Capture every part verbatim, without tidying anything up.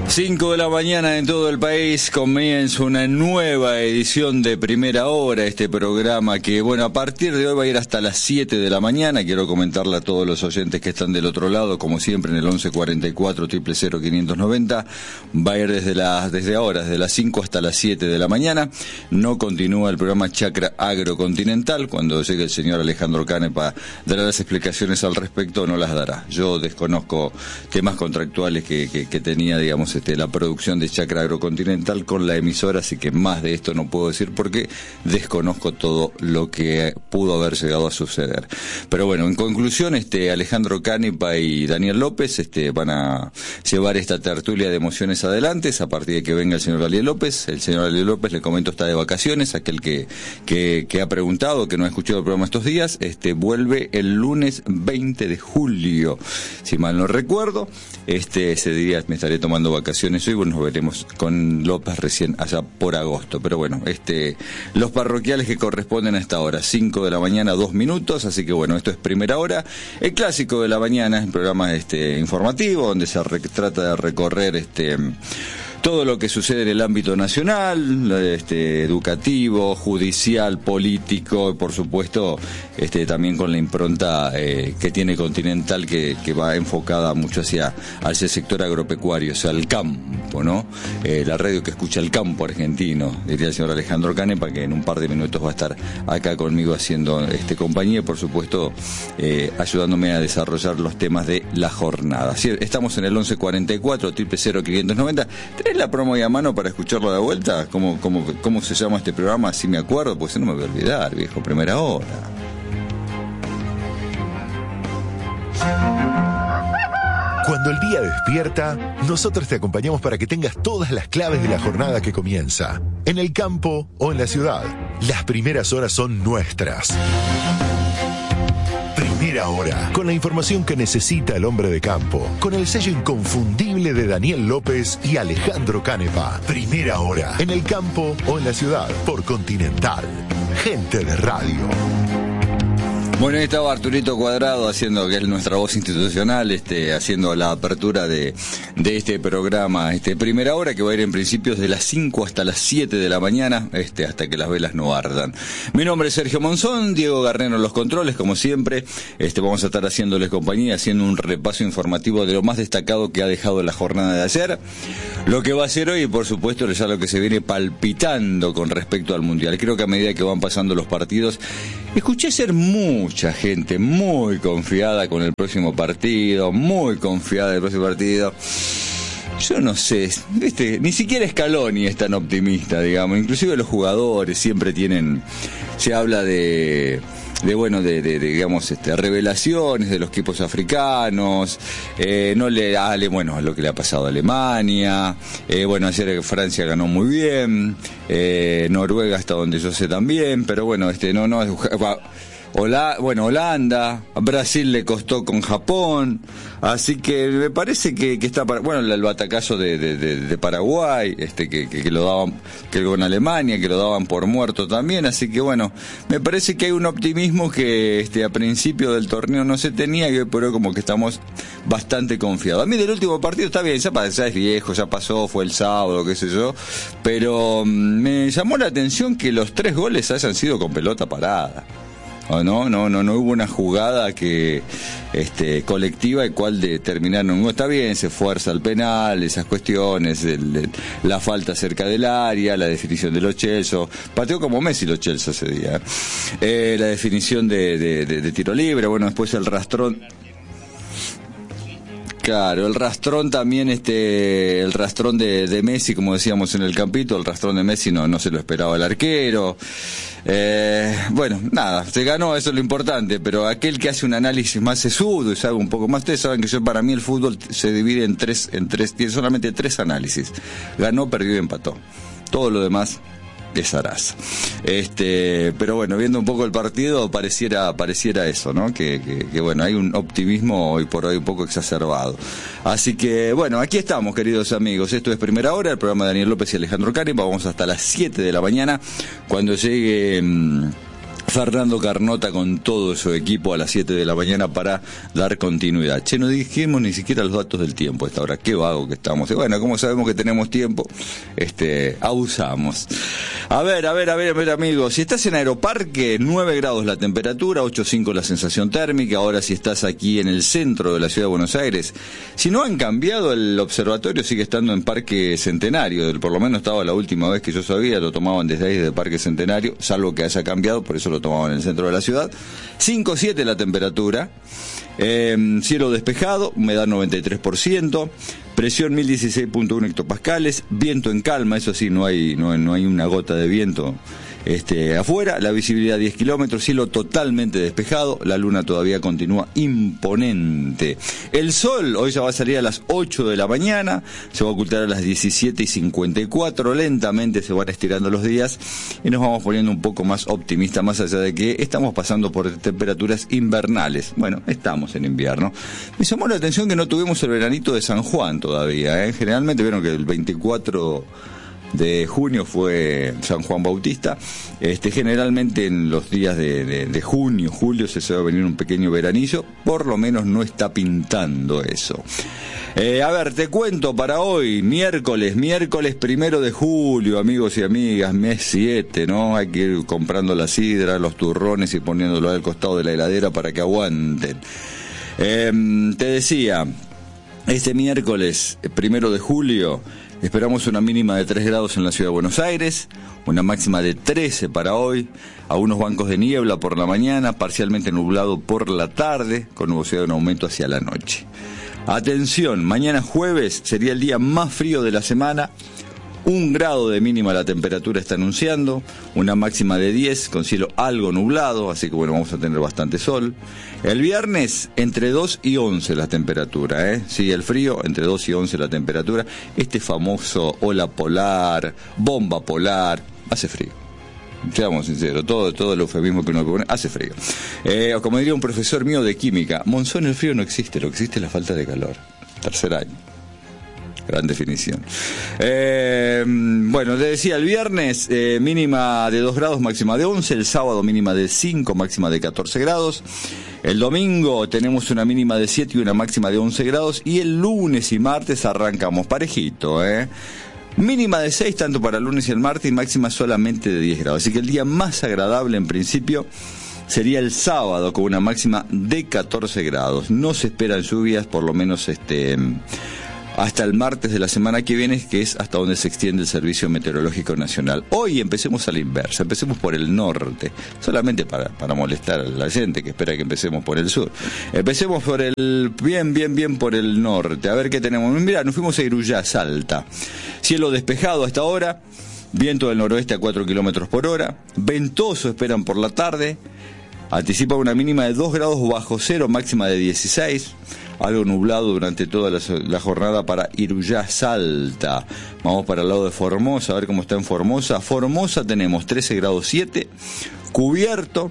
cinco de la mañana en todo el país comienza una nueva edición de Primera Hora, este programa que, bueno, a partir de hoy va a ir hasta las siete de la mañana. Quiero comentarle a todos los oyentes que están del otro lado, como siempre en el once cuarenta y cuatro, cero cero cero, quinientos noventa, va a ir desde las, desde ahora, desde las cinco hasta las siete de la mañana. No continúa el programa Chacra Agrocontinental. Cuando llegue el señor Alejandro Canepa dará las explicaciones al respecto, no las dará. Yo desconozco temas contractuales que, que, que tenía, digamos, Este, la producción de Chacra Agrocontinental con la emisora, así que más de esto no puedo decir porque desconozco todo lo que pudo haber llegado a suceder. Pero bueno, en conclusión, este Alejandro Canepa y Daniel López este, van a llevar esta tertulia de emociones adelante a partir de que venga el señor Daniel López. El señor Daniel López, le comento, está de vacaciones. Aquel que, que, que ha preguntado, que no ha escuchado el programa estos días, este vuelve el lunes veinte de julio, si mal no recuerdo. Este ese día me estaré tomando vacaciones hoy, bueno, nos veremos con López recién allá por agosto, pero bueno, este los parroquiales que corresponden a esta hora, cinco de la mañana, dos minutos, así que bueno, esto es Primera Hora, el clásico de la mañana, el programa este informativo, donde se re, trata de recorrer este todo lo que sucede en el ámbito nacional, este, educativo, judicial, político, y por supuesto este, también con la impronta eh, que tiene Continental, que, que va enfocada mucho hacia, hacia el sector agropecuario, o sea, el campo, ¿no? Eh, la radio que escucha el campo argentino, diría el señor Alejandro Canepa, que en un par de minutos va a estar acá conmigo haciendo este compañía y por supuesto eh, ayudándome a desarrollar los temas de la jornada. Así, estamos en el once cuarenta y cuatro, cero cero cero, quinientos noventa. La promo ahí a mano para escucharlo de vuelta. ¿Cómo, cómo, cómo se llama este programa? Si me acuerdo, pues no me voy a olvidar, viejo. Primera Hora. Cuando el día despierta, nosotros te acompañamos para que tengas todas las claves de la jornada que comienza. En el campo o en la ciudad, las primeras horas son nuestras. Primera Hora, con la información que necesita el hombre de campo, con el sello inconfundible de Daniel López y Alejandro Canepa. Primera Hora, en el campo o en la ciudad, por Continental. Gente de radio. Bueno, ahí estaba Arturito Cuadrado haciendo, que es nuestra voz institucional, este, haciendo la apertura de, de este programa, este, Primera Hora, que va a ir en principio desde las cinco hasta las siete de la mañana, este, hasta que las velas no ardan. Mi nombre es Sergio Monzón, Diego Garnero en los controles, como siempre, este, vamos a estar haciéndoles compañía, haciendo un repaso informativo de lo más destacado que ha dejado la jornada de ayer, lo que va a ser hoy y por supuesto ya lo que se viene palpitando con respecto al Mundial. Creo que a medida que van pasando los partidos, escuché ser mucha gente muy confiada con el próximo partido, muy confiada del próximo partido. Yo no sé, ¿viste? Ni siquiera Scaloni es tan optimista, digamos. Inclusive los jugadores siempre tienen, se habla de, de bueno, de, de, de digamos, este, revelaciones de los equipos africanos. Eh, no le dale, bueno, lo que le ha pasado a Alemania. Eh, bueno, ayer Francia ganó muy bien. Eh, Noruega, hasta donde yo sé, también. Pero bueno, este, no, no. Hola, bueno, Holanda, Brasil le costó con Japón, así que me parece que, que está para, bueno, el, el batacazo de, de, de, de Paraguay, este que, que, que lo daban, que con Alemania, que lo daban por muerto también, así que bueno, me parece que hay un optimismo que este a principio del torneo no se tenía y hoy por hoy como que estamos bastante confiados. A mí del último partido está bien, ya, ya es viejo, ya pasó, fue el sábado, qué sé yo, pero me llamó la atención que los tres goles hayan sido con pelota parada. Oh, no, no, no, no hubo una jugada que este colectiva y cual determinaron, no, está bien, se fuerza el penal, esas cuestiones, el, el, la falta cerca del área, la definición de los Chelsea, pateó como Messi los Chelsea ese día, eh, la definición de, de, de, de tiro libre, bueno, después el rastrón. Claro, el rastrón también, este, el rastrón de, de Messi, como decíamos en el campito, el rastrón de Messi no, no se lo esperaba el arquero. Eh, bueno, nada, se ganó, eso es lo importante, pero aquel que hace un análisis más sesudo y sabe un poco más, ustedes saben que yo, para mí el fútbol se divide en tres, en tres, tiene solamente tres análisis. Ganó, perdió y empató. Todo lo demás es zaraza. Este, pero bueno, viendo un poco el partido, pareciera, pareciera eso, ¿no? Que, que, que bueno, hay un optimismo hoy por hoy un poco exacerbado. Así que, bueno, aquí estamos, queridos amigos. Esto es Primera Hora, el programa de Daniel López y Alejandro Canepa. Vamos hasta las siete de la mañana, cuando llegue mmm, Fernando Carnota con todo su equipo a las siete de la mañana para dar continuidad. Che, no dijimos ni siquiera los datos del tiempo a esta hora, qué vago que estamos. Y bueno, como sabemos que tenemos tiempo, este, abusamos. A ver, a ver, a ver, a ver, amigos, si estás en Aeroparque, nueve grados la temperatura, ocho coma cinco la sensación térmica. Ahora si estás aquí en el centro de la ciudad de Buenos Aires, si no han cambiado, el observatorio sigue estando en Parque Centenario, por lo menos estaba la última vez que yo sabía, lo tomaban desde ahí, desde Parque Centenario, salvo que haya cambiado, por eso lo tomaban en el centro de la ciudad. cinco coma siete la temperatura, eh, cielo despejado, humedad noventa y tres por ciento, presión mil dieciséis punto uno hectopascales, viento en calma, eso sí, no hay, no, no hay una gota de viento este, afuera, la visibilidad diez kilómetros, cielo totalmente despejado, la luna todavía continúa imponente. El sol hoy ya va a salir a las ocho de la mañana, se va a ocultar a las diecisiete y cincuenta y cuatro, lentamente se van estirando los días y nos vamos poniendo un poco más optimistas, más allá de que estamos pasando por temperaturas invernales. Bueno, estamos en invierno. Me llamó la atención que no tuvimos el veranito de San Juan todavía, ¿eh? Generalmente vieron que el veinticuatro de junio fue San Juan Bautista. Este, generalmente en los días de, de, de junio, julio se va a venir un pequeño veranillo, por lo menos no está pintando eso. Eh, a ver, te cuento para hoy, miércoles, miércoles primero de julio, amigos y amigas, mes siete, ¿no? Hay que ir comprando la sidra, los turrones y poniéndolo al costado de la heladera para que aguanten. Eh, te decía, este miércoles primero de julio, esperamos una mínima de tres grados en la ciudad de Buenos Aires, una máxima de trece para hoy, algunos bancos de niebla por la mañana, parcialmente nublado por la tarde, con nubosidad en aumento hacia la noche. Atención, mañana jueves sería el día más frío de la semana, un grado de mínima la temperatura está anunciando, una máxima de diez con cielo algo nublado, así que bueno, vamos a tener bastante sol. El viernes entre dos y once la temperatura, ¿eh? Sí, el frío, entre dos y once la temperatura. Este famoso ola polar, bomba polar, hace frío. Seamos sinceros, todo, todo el eufemismo que uno pone, hace frío. Eh, como diría un profesor mío de química, Monzón, el frío no existe, lo que existe es la falta de calor. Tercer año. Gran definición. Eh, bueno, le decía, el viernes eh, mínima de dos grados, máxima de once, el sábado mínima de cinco, máxima de catorce grados, el domingo tenemos una mínima de siete y una máxima de once grados, y el lunes y martes arrancamos parejito, ¿eh? Mínima de seis tanto para el lunes y el martes y máxima solamente de diez grados, así que el día más agradable en principio sería el sábado con una máxima de catorce grados. No se esperan lluvias, por lo menos este... hasta el martes de la semana que viene, que es hasta donde se extiende el Servicio Meteorológico Nacional. Hoy empecemos a la inversa, empecemos por el norte, solamente para, para molestar a la gente que espera que empecemos por el sur. Empecemos por el, bien, bien, bien por el norte, a ver qué tenemos. Mira, nos fuimos a Irullá, Salta. Cielo despejado hasta ahora, viento del noroeste a cuatro kilómetros por hora, ventoso esperan por la tarde, anticipa una mínima de dos grados bajo cero, máxima de dieciséis, algo nublado durante toda la, la jornada para Irullá, Salta. Vamos para el lado de Formosa, a ver cómo está en Formosa. Formosa tenemos trece grados siete, cubierto,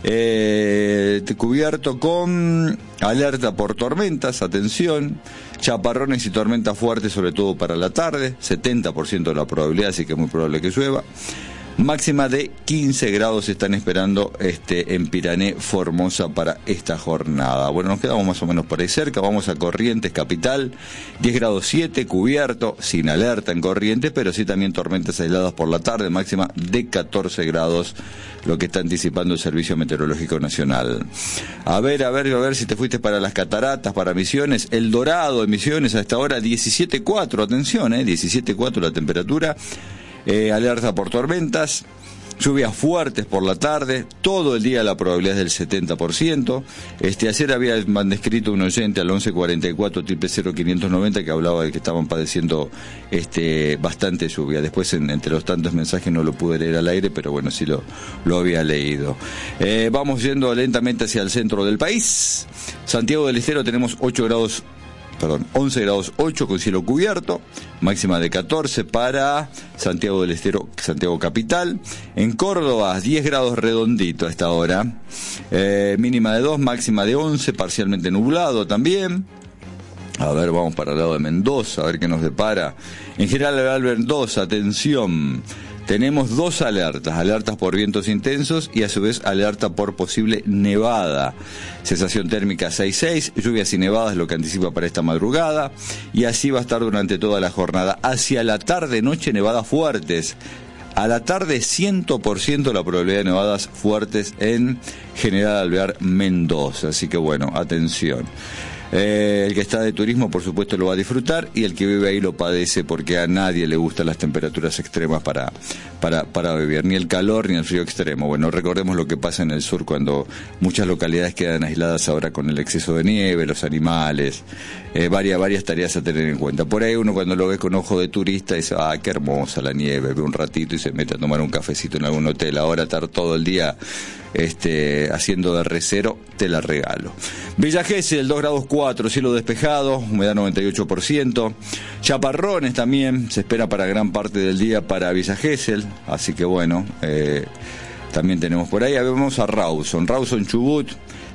eh, cubierto con alerta por tormentas, atención, chaparrones y tormentas fuertes, sobre todo para la tarde, setenta por ciento de la probabilidad, así que es muy probable que llueva. Máxima de quince grados están esperando este en Pirané, Formosa para esta jornada. Bueno, nos quedamos más o menos por ahí cerca. Vamos a Corrientes, capital, diez grados siete, cubierto, sin alerta en Corrientes, pero sí también tormentas aisladas por la tarde, máxima de catorce grados, lo que está anticipando el Servicio Meteorológico Nacional. A ver, a ver, a ver si te fuiste para las Cataratas, para Misiones, El Dorado en Misiones a esta hora, diecisiete cuatro, atención, eh, diecisiete cuatro la temperatura. Eh, alerta por tormentas, lluvias fuertes por la tarde, todo el día la probabilidad es del setenta por ciento. Este, ayer había descrito un oyente al once cuarenta y cuatro triple cero quinientos noventa que hablaba de que estaban padeciendo este, bastante lluvia. Después en, entre los tantos mensajes no lo pude leer al aire, pero bueno, sí lo, lo había leído. Eh, vamos yendo lentamente hacia el centro del país. Santiago del Estero tenemos ocho grados Perdón, once grados ocho con cielo cubierto, máxima de catorce para Santiago del Estero, Santiago capital. En Córdoba, diez grados redondito a esta hora, eh, mínima de dos, máxima de once, parcialmente nublado también. A ver, vamos para el lado de Mendoza, a ver qué nos depara. En General Mendoza, atención, tenemos dos alertas, alertas por vientos intensos y a su vez alerta por posible nevada. Sensación térmica seis seis, lluvias y nevadas lo que anticipa para esta madrugada, y así va a estar durante toda la jornada. Hacia la tarde-noche nevadas fuertes. A la tarde cien por ciento la probabilidad de nevadas fuertes en General Alvear, Mendoza. Así que bueno, atención. Eh, el que está de turismo por supuesto lo va a disfrutar, y el que vive ahí lo padece, porque a nadie le gustan las temperaturas extremas para, para, para vivir, ni el calor ni el frío extremo. Bueno, recordemos lo que pasa en el sur cuando muchas localidades quedan aisladas ahora con el exceso de nieve, los animales, eh, varias, varias tareas a tener en cuenta. Por ahí uno cuando lo ve con ojo de turista dice, ah, qué hermosa la nieve, ve un ratito y se mete a tomar un cafecito en algún hotel. Ahora estar todo el día este, haciendo de recero, te la regalo. Villa Gesell, dos grados cuatro, cielo despejado, humedad noventa y ocho por ciento. Chaparrones también se espera para gran parte del día para Villa Gesell, así que bueno, eh, también tenemos por ahí. Vamos a Rawson, Rawson Chubut,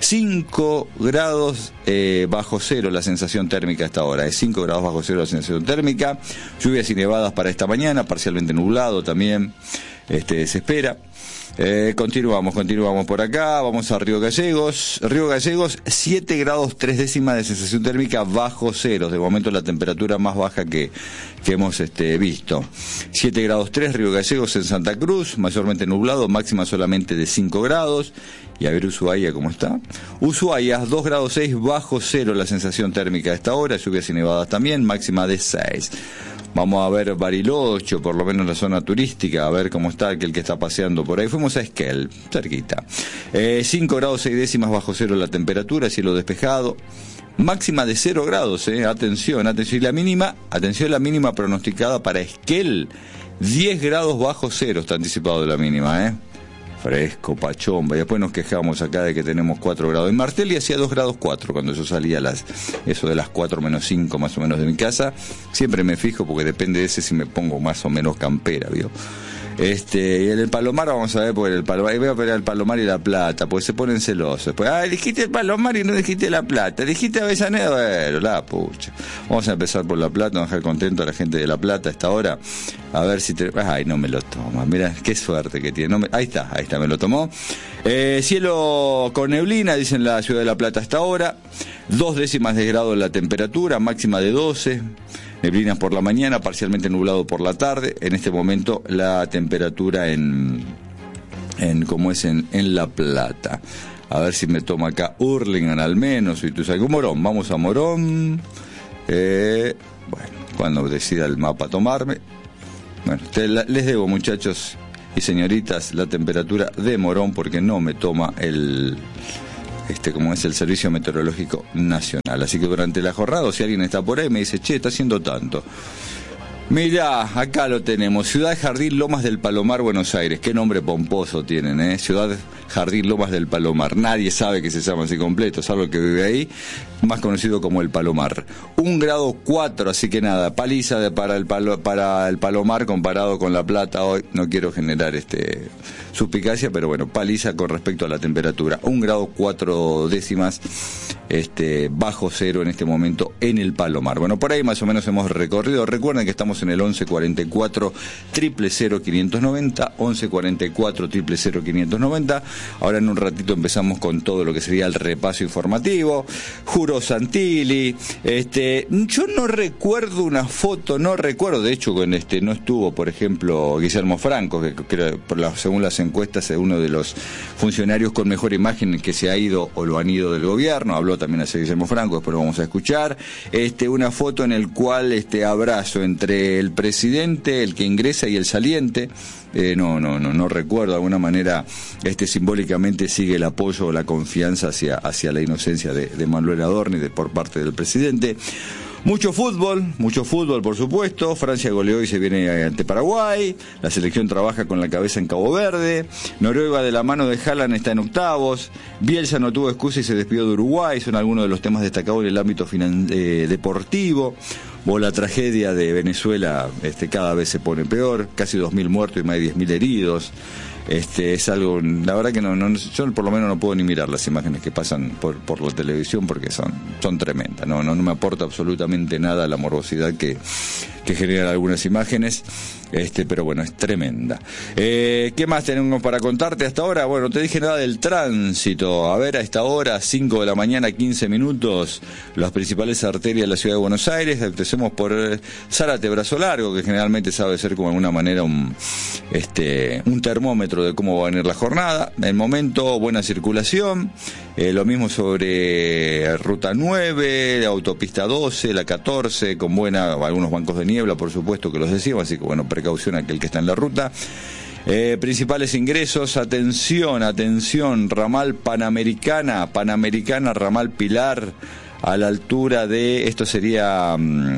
cinco grados eh, bajo cero la sensación térmica hasta ahora, es cinco grados bajo cero la sensación térmica, lluvias y nevadas para esta mañana, parcialmente nublado también, este, se espera. Eh, continuamos, continuamos por acá, vamos a Río Gallegos, Río Gallegos, siete grados tres décimas de sensación térmica bajo cero, de momento la temperatura más baja que, que hemos este, visto. siete grados tres, Río Gallegos en Santa Cruz, mayormente nublado, máxima solamente de cinco grados. Y a ver Ushuaia cómo está. Ushuaia, dos grados seis bajo cero la sensación térmica a esta hora, lluvias y nevadas también, máxima de seis. Vamos a ver Bariloche, por lo menos la zona turística, a ver cómo está aquel que está paseando por ahí. Fuimos a Esquel, cerquita. Eh, cinco grados seis décimas bajo cero la temperatura, cielo despejado. Máxima de cero grados, eh. Atención, atención. Y la mínima, atención, la mínima pronosticada para Esquel, diez grados bajo cero está anticipado la mínima, eh. Fresco, pachomba, y después nos quejamos acá de que tenemos cuatro grados. En Martelli hacía dos grados cuatro cuando yo salía a las, eso de las cuatro menos cinco más o menos de mi casa. Siempre me fijo porque depende de ese si me pongo más o menos campera, ¿vio? Este, y en el Palomar vamos a ver, porque el Palomar, voy a pelear el Palomar y La Plata, porque se ponen celosos. Después, ah, dijiste el Palomar y no dijiste La Plata, dijiste Avellaneda, bueno, la pucha. Vamos a empezar por La Plata, vamos a dejar contento a la gente de La Plata a esta hora, a ver si te... Ay, no me lo toma, mira, qué suerte que tiene. No me... Ahí está, ahí está, me lo tomó. Eh, cielo con neblina, dicen la ciudad de La Plata a esta hora, dos décimas de grado la temperatura, máxima de doce. Neblinas por la mañana, parcialmente nublado por la tarde. En este momento la temperatura en, en como es en, en La Plata. A ver si me toma acá Hurlingham al menos. Y tú sabes, Morón, vamos a Morón. Eh, bueno, cuando decida el mapa tomarme. Bueno, te, la, les debo, muchachos y señoritas, la temperatura de Morón porque no me toma el... Este, como es el Servicio Meteorológico Nacional. Así que durante la jornada, si alguien está por ahí, me dice, che, está haciendo tanto. Mirá, acá lo tenemos, Ciudad Jardín Lomas del Palomar, Buenos Aires. Qué nombre pomposo tienen, ¿eh? Ciudad Jardín Lomas del Palomar. Nadie sabe que se llama así completo, salvo el que vive ahí, más conocido como el Palomar. Un grado cuatro, así que nada, paliza de para el palo, para el Palomar comparado con La Plata hoy. No quiero generar este suspicacia, pero bueno, paliza con respecto a la temperatura. Un grado cuatro décimas este, bajo cero en este momento en el Palomar. Bueno, por ahí más o menos hemos recorrido. Recuerden que estamos en el once cuarenta y cuatro, cero cero cero, quinientos noventa, once cuarenta y cuatro, cero cero cero, quinientos noventa. Ahora en un ratito empezamos con todo lo que sería el repaso informativo. Juro Santilli, este, yo no recuerdo una foto, no recuerdo, de hecho con este no estuvo, por ejemplo, Guillermo Franco, que, que por la, según las encuestas es uno de los funcionarios con mejor imagen que se ha ido o lo han ido del gobierno. Habló también a Guillermo Franco, después lo vamos a escuchar. Este, una foto en el cual este abrazo entre el presidente, el que ingresa y el saliente. Eh, no, no, no, no recuerdo, de alguna manera este simbólicamente sigue el apoyo o la confianza hacia, hacia la inocencia de, de Manuel Adorni de, por parte del presidente. Mucho fútbol, mucho fútbol por supuesto. Francia goleó y se viene ante Paraguay. La selección trabaja con la cabeza en Cabo Verde. Noruega de la mano de Haaland está en octavos. Bielsa no tuvo excusa y se despidió de Uruguay. Son algunos de los temas destacados en el ámbito finan- eh, deportivo. O la tragedia de Venezuela este, cada vez se pone peor. Casi dos mil muertos y más de diez mil heridos. Este, es algo, la verdad que no, no, yo por lo menos no puedo ni mirar las imágenes que pasan por, por la televisión porque son, son tremendas, no, no, no me aporta absolutamente nada la morbosidad que, que generan algunas imágenes, este, pero bueno, es tremenda. Eh, ¿qué más tenemos para contarte hasta ahora? Bueno, te dije nada del tránsito. A ver, a esta hora, cinco de la mañana, quince minutos, las principales arterias de la ciudad de Buenos Aires. Empecemos por eh, Zárate, Brazo Largo, que generalmente sabe ser como de alguna manera un, este, un termómetro de cómo va a venir la jornada. En el momento, buena circulación. Eh, lo mismo sobre Ruta nueve, la Autopista doce, la catorce, con buena, algunos bancos de niebla, por supuesto, que los decimos, así que bueno, precaución aquel que está en la ruta. Eh, principales ingresos, atención, atención, ramal Panamericana, Panamericana, ramal Pilar, a la altura de, esto sería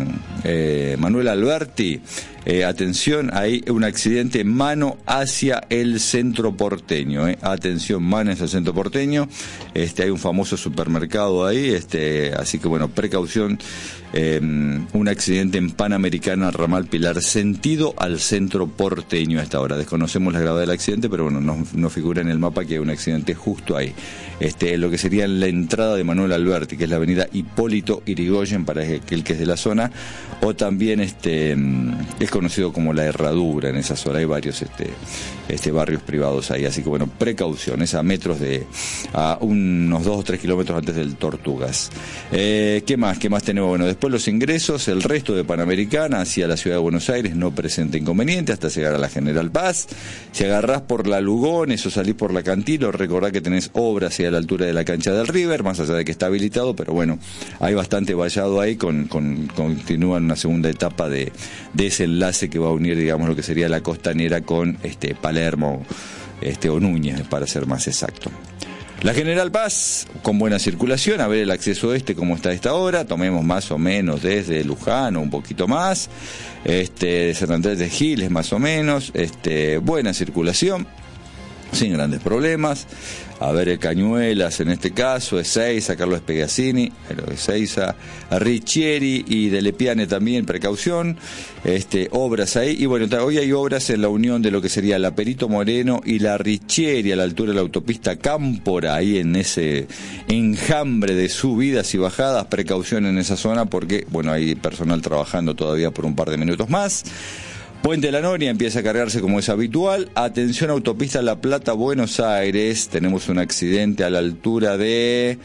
eh, Manuel Alberti. Eh, atención, hay un accidente mano hacia el centro porteño, eh. atención, mano hacia el centro porteño, este, hay un famoso supermercado ahí, este, así que bueno, precaución, eh, un accidente en Panamericana, ramal Pilar, sentido al centro porteño a esta hora. Desconocemos la gravedad del accidente, pero bueno, nos, nos figura en el mapa que hay un accidente justo ahí, este, lo que sería la entrada de Manuel Alberti, que es la avenida Hipólito Yrigoyen, para aquel que es de la zona, o también este es conocido como La Herradura en esa zona. Hay varios este, este barrios privados ahí, así que bueno, precaución, es a metros de, a unos dos o tres kilómetros antes del Tortugas. Eh, ¿qué más? ¿Qué más tenemos? Bueno, después los ingresos, el resto de Panamericana hacia la ciudad de Buenos Aires no presenta inconveniente hasta llegar a la General Paz. Si agarrás por la Lugones o salís por la Cantilo, recordá que tenés obras hacia la altura de la cancha del River, más allá de que está habilitado, pero bueno, hay bastante vallado ahí, con, con continúan una segunda etapa de, de ese enlace que va a unir, digamos, lo que sería la Costanera con este Palermo, este o Núñez, para ser más exacto. La General Paz, con buena circulación, a ver el acceso este cómo está a esta hora, tomemos más o menos desde Luján o un poquito más, este, de San Andrés de Giles más o menos, este, buena circulación, sin grandes problemas. A ver, el Cañuelas en este caso, Ezeiza, Carlos Spegazzini, Ezeiza, Riccieri y de Lepiane también, precaución, este, obras ahí, y bueno, hoy hay obras en la unión de lo que sería la Perito Moreno y la Riccieri a la altura de la autopista Cámpora, ahí en ese enjambre de subidas y bajadas, precaución en esa zona porque, bueno, hay personal trabajando todavía por un par de minutos más. Puente de la Noria empieza a cargarse como es habitual. Atención, autopista La Plata, Buenos Aires. Tenemos un accidente a la altura de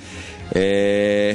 eh,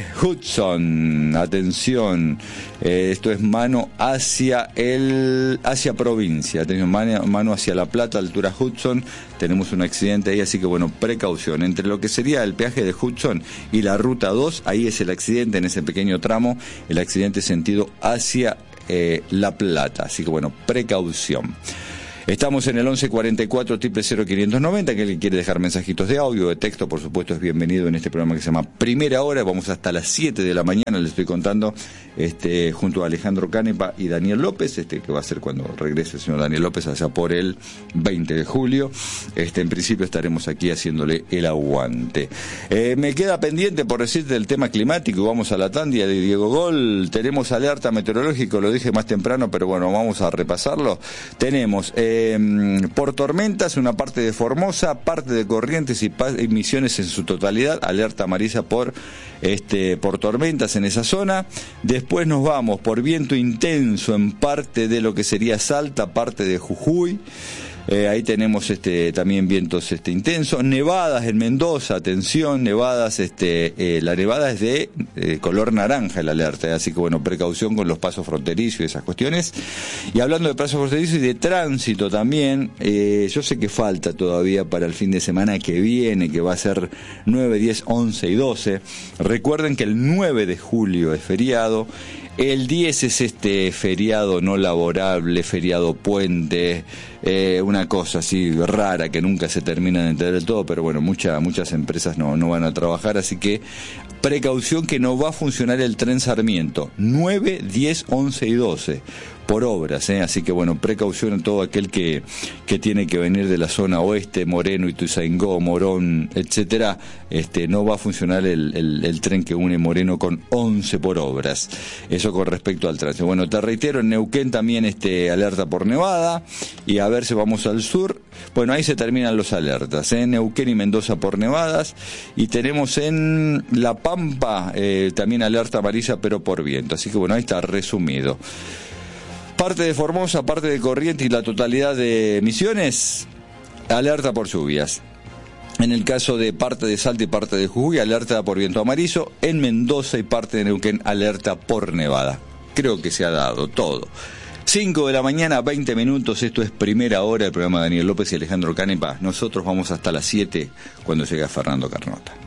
Hudson. Atención, eh, esto es mano hacia el hacia provincia. Atención, mano, mano hacia La Plata, altura Hudson. Tenemos un accidente ahí, así que bueno, precaución. Entre lo que sería el peaje de Hudson y la ruta dos, ahí es el accidente, en ese pequeño tramo, el accidente sentido hacia Eh, La Plata, así que bueno, precaución. Estamos en el once cuarenta y cuatro, cero cero quinientos noventa, que alguien quiere dejar mensajitos de audio, de texto, por supuesto es bienvenido en este programa que se llama Primera Hora. Vamos hasta las siete de la mañana, les estoy contando, este, junto a Alejandro Canepa y Daniel López, este, que va a ser cuando regrese el señor Daniel López allá por el veinte de julio. Este, en principio estaremos aquí haciéndole el aguante. Eh, me queda pendiente por decirte el tema climático, y vamos a la tandia de Diego Gol. Tenemos alerta meteorológico, lo dije más temprano, pero bueno, vamos a repasarlo. Tenemos eh, por tormentas una parte de Formosa, parte de Corrientes y, y Misiones en su totalidad, alerta amarilla por este por tormentas en esa zona. Después nos vamos por viento intenso en parte de lo que sería Salta, parte de Jujuy. Eh, ahí tenemos este también vientos este intensos, nevadas en Mendoza, atención, nevadas, este eh, la nevada es de eh, color naranja el alerta, así que bueno, precaución con los pasos fronterizos y esas cuestiones. Y hablando de pasos fronterizos y de tránsito también, eh, yo sé que falta todavía para el fin de semana que viene, que va a ser nueve, diez, once y doce. Recuerden que el nueve de julio es feriado. El diez es este feriado no laborable, feriado puente, eh, una cosa así rara que nunca se termina de entender del todo, pero bueno, mucha, muchas empresas no, no van a trabajar, así que precaución que no va a funcionar el tren Sarmiento, nueve, diez, once y doce. Por obras, ¿eh? Así que bueno, precaución en todo aquel que, que tiene que venir de la zona oeste, Moreno, Ituzaingó, Morón, etcétera. Este, no va a funcionar el, el, el tren que une Moreno con once por obras. Eso con respecto al tránsito. Bueno, te reitero, en Neuquén también este, alerta por nevada. Y a ver ver si vamos al sur. Bueno, ahí se terminan los alertas, en Neuquén y Mendoza por nevadas, y tenemos en La Pampa eh, también alerta amarilla, pero por viento. Así que bueno, ahí está resumido. Parte de Formosa, parte de Corrientes y la totalidad de Misiones, alerta por lluvias. En el caso de parte de Salta y parte de Jujuy, alerta por viento amarillo. En Mendoza y parte de Neuquén, alerta por nevada. Creo que se ha dado todo. cinco de la mañana, veinte minutos, esto es Primera Hora, el programa de Daniel López y Alejandro Canepa. Nosotros vamos hasta las siete cuando llega Fernando Carnota.